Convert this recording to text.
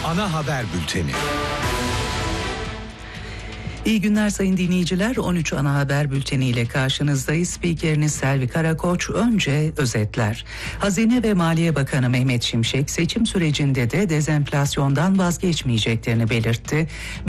ana haber bülteni. İyi günler sayın dinleyiciler. 13 ana haber bülteniyle karşınızdayız. Spikeriniz Selvi Karakoç. Önce özetler. Hazine ve Maliye Bakanı Mehmet Şimşek seçim sürecinde de dezenflasyondan vazgeçmeyeceklerini belirtti.